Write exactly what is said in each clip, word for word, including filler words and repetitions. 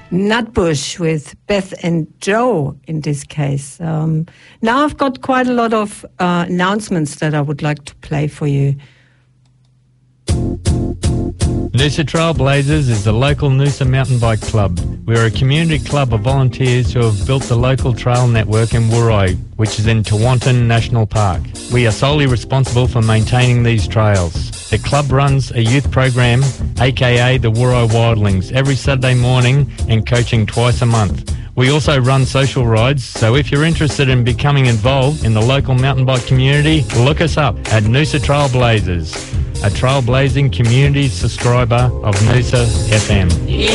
Nutbush with Beth and Joe in this case. Um, now I've got quite a lot of uh, announcements that I would like to play for you. Noosa Trailblazers is the local Noosa mountain bike club. We are a community club of volunteers who have built the local trail network in Wuroi, which is in Tewantin National Park. We are solely responsible for maintaining these trails. The club runs a youth program, aka the Wuroi Wildlings, every Saturday morning and coaching twice a month. We also run social rides, so if you're interested in becoming involved in the local mountain bike community, look us up at Noosa Trailblazers, a trailblazing community subscriber of Noosa F M.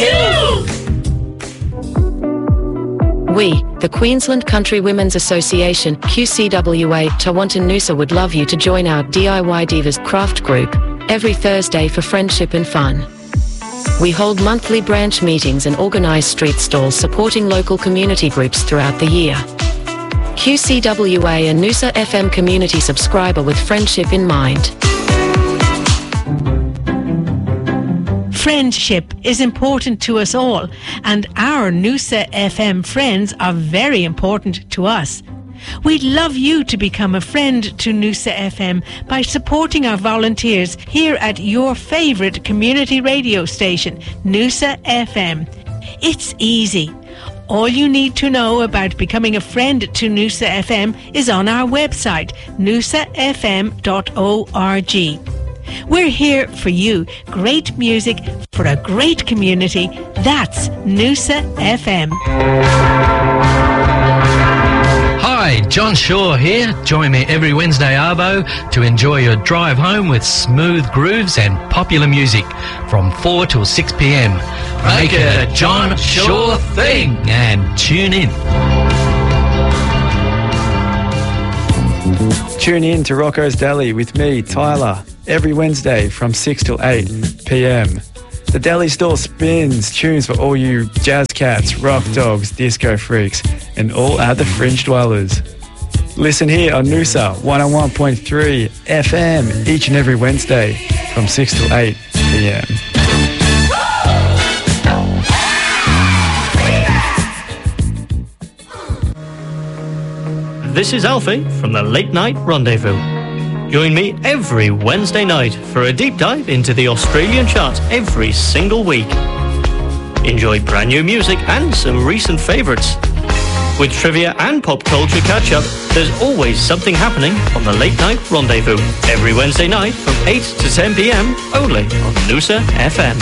We, the Queensland Country Women's Association, Q C W A, Tewantin Noosa would love you to join our D I Y Divas craft group every Thursday for friendship and fun. We hold monthly branch meetings and organise street stalls supporting local community groups throughout the year. Q C W A, a Noosa F M community subscriber with friendship in mind. Friendship is important to us all, and our Noosa F M friends are very important to us. We'd love you to become a friend to Noosa F M by supporting our volunteers here at your favourite community radio station, Noosa F M. It's easy. All you need to know about becoming a friend to Noosa F M is on our website, noosa f m dot org. We're here for you. Great music for a great community. That's Noosa F M. Hi, John Shaw here. Join me every Wednesday arvo to enjoy your drive home with smooth grooves and popular music from four till six p m. Make it a John Shaw thing and tune in. Tune in to Rocco's Deli with me, Tyler, every Wednesday from six till eight p m. The deli store spins tunes for all you jazz cats, rock dogs, disco freaks, and all other fringe dwellers. Listen here on Noosa one oh one point three F M each and every Wednesday from six till eight p m. This is Alfie from the Late Night Rendezvous. Join me every Wednesday night for a deep dive into the Australian charts every single week. Enjoy brand new music and some recent favourites. With trivia and pop culture catch-up, there's always something happening on the Late Night Rendezvous every Wednesday night from eight to ten p m only on Noosa F M.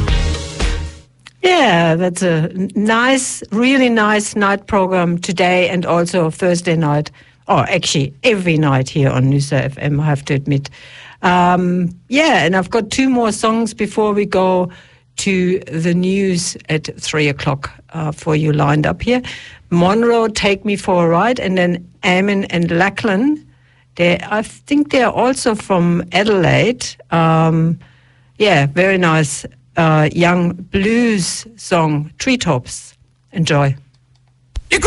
Yeah, that's a nice, really nice night program today and also Thursday night. Or actually, every night here on Noosa F M, I have to admit. Um, yeah, and I've got two more songs before we go to the news at three o'clock uh, for you lined up here. Monroe, Take Me For a Ride, and then Amin and Lachlan. They, I think they're also from Adelaide. Um, yeah, very nice uh, young blues song, Treetops. Enjoy.